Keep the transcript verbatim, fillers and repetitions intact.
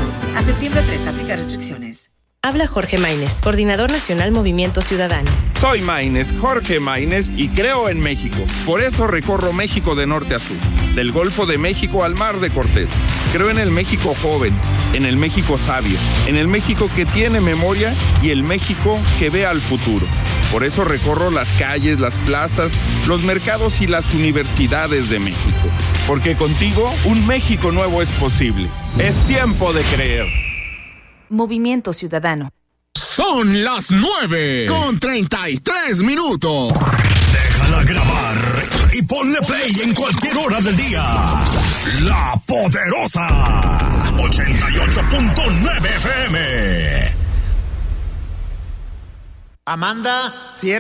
Unidos. A septiembre tres, aplica restricciones. Habla Jorge Maínez, coordinador nacional Movimiento Ciudadano. Soy Maínez, Jorge Maínez, y creo en México. Por eso recorro México de norte a sur, del Golfo de México al Mar de Cortés. Creo en el México joven, en el México sabio, en el México que tiene memoria y el México que ve al futuro. Por eso recorro las calles, las plazas, los mercados y las universidades de México. Porque contigo, un México nuevo es posible. Es tiempo de creer. Movimiento Ciudadano. Son las nueve con treinta y tres minutos. Déjala grabar y ponle play en cualquier hora del día. La Poderosa ochenta y ocho punto nueve F M. Amanda, cierra.